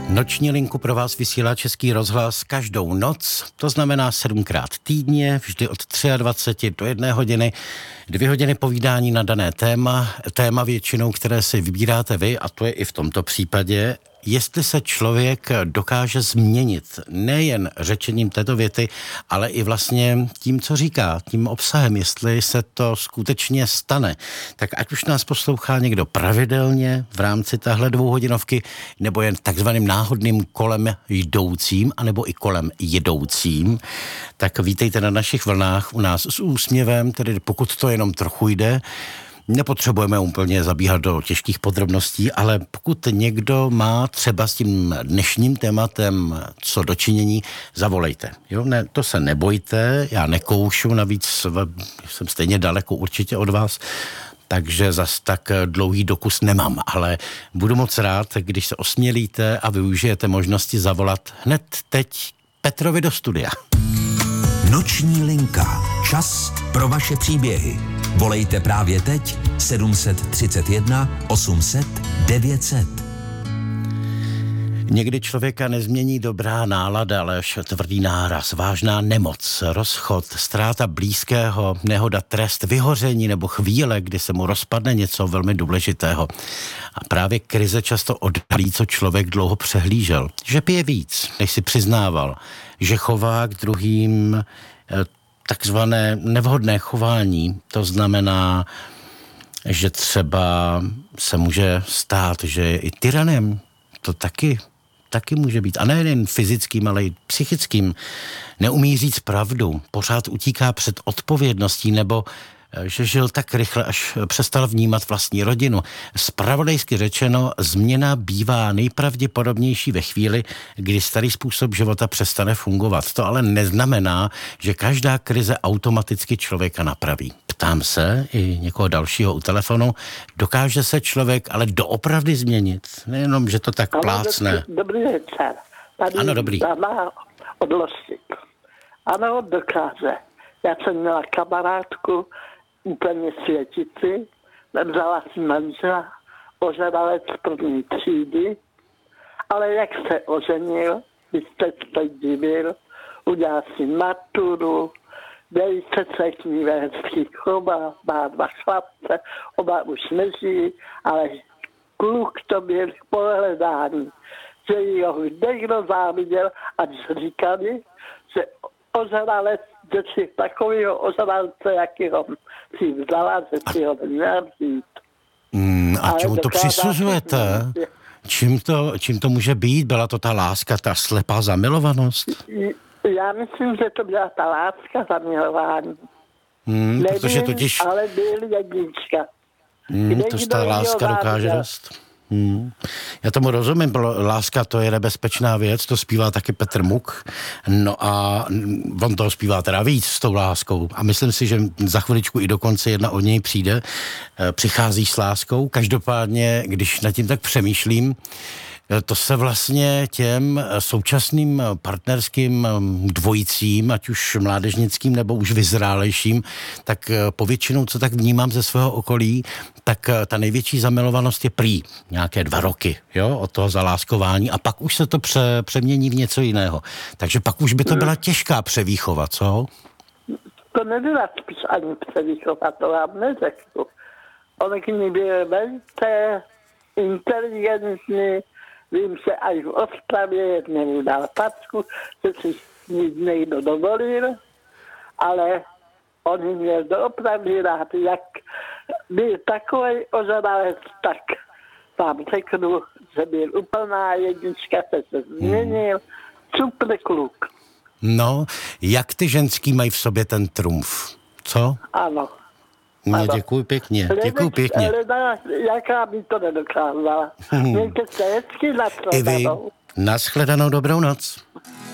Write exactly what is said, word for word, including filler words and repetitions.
Noční linku pro vás vysílá Český rozhlas každou noc, to znamená sedmkrát týdně, vždy od dvacet tři do jedné hodiny, dvě hodiny povídání na dané téma, téma většinou, které si vybíráte vy, a to je i v tomto případě, jestli se člověk dokáže změnit nejen řečením této věty, ale i vlastně tím, co říká, tím obsahem, jestli se to skutečně stane. Tak ať už nás poslouchá někdo pravidelně v rámci téhle dvouhodinovky, nebo jen takzvaným náhodným kolem jdoucím, anebo i kolem jedoucím, tak vítejte na našich vlnách u nás s úsměvem, tedy pokud to jenom trochu jde. Nepotřebujeme úplně zabíhat do těžkých podrobností, ale pokud někdo má třeba s tím dnešním tématem co dočinění, zavolejte. Jo, ne, to se nebojte, já nekoušu, navíc jsem stejně daleko určitě od vás, takže zas tak dlouhý dokus nemám, ale budu moc rád, když se osmělíte a využijete možnosti zavolat hned teď Petrovi do studia. Noční linka. Čas pro vaše příběhy. Volejte právě teď sedm set třicet jedna osm set devět set. Někdy člověka nezmění dobrá nálada, ale až tvrdý náraz, vážná nemoc, rozchod, ztráta blízkého, nehoda, trest, vyhoření nebo chvíle, kdy se mu rozpadne něco velmi důležitého. A právě krize často odhalí, co člověk dlouho přehlížel. Že pije víc, než si přiznával. Že chová k druhým takzvané nevhodné chování. To znamená, že třeba se může stát, že je i tyranem. To taky, taky může být. A nejen fyzickým, ale i psychickým. Neumí říct pravdu. Pořád utíká před odpovědností nebo že žil tak rychle, až přestal vnímat vlastní rodinu. Zpravodajsky řečeno, změna bývá nejpravděpodobnější ve chvíli, kdy starý způsob života přestane fungovat. To ale neznamená, že každá krize automaticky člověka napraví. Ptám se i někoho dalšího u telefonu, dokáže se člověk ale doopravdy změnit? Nejenom, že to tak ano, plácne. Dobrý večer. Tady ano, dobrý. Od Losy. Ano, dokáže. Já jsem měla kamarádku, úplně světici, vzala si manžela, ožralec první třídy, ale jak se oženil, byste se divil, udělal si maturu, velice se k ní hezky chová, má dva chlapce, oba už nežijí, ale kluk to byl k pohledání, že ho někdo záviděl, ať říkali, že ožralec, že si takovýho ožralce, jakýho si vzala, že si ho měl vzít. Mm, a čemu to přisuzujete? Čím to, čím to může být? Byla to ta láska, ta slepá zamilovanost? Já myslím, že to byla ta láska zamilování. Mm, Nebyl, protože totiž... ale byl jednička. Mm, to ta láska dokáže dost. Hmm. Já tomu rozumím, láska to je nebezpečná věc, to zpívá taky Petr Muk, no a on toho zpívá teda víc s tou láskou a myslím si, že za chviličku i dokonce jedna od něj přijde, přichází s láskou, každopádně, když nad tím tak přemýšlím, to se vlastně těm současným partnerským dvojicím, ať už mládežnickým nebo už vyzrálejším, tak povětšinou, co tak vnímám ze svého okolí, tak ta největší zamilovanost je prý nějaké dva roky, jo, od toho zaláskování a pak už se to pře, přemění v něco jiného. Takže pak už by to byla těžká převýchova, co? To nebyla spíš ani převýchova, to vám neřeknu. On k ní byl velice inteligentní. Vím se, až v Ostravě jednému dal packu, že si nic někdo dovolil, ale on měl doopravdy rád, jak byl takový ožralec, tak vám řeknu, že byl úplná jednička, se se změnil, super kluk. No, jak ty ženský mají v sobě ten trumf, co? Ano. No, děkuji pěkně, děkuji pěkně. Leda, jaká by to nedokázala. Mějte se hezky, nashledanou. I vy, nashledanou, dobrou noc.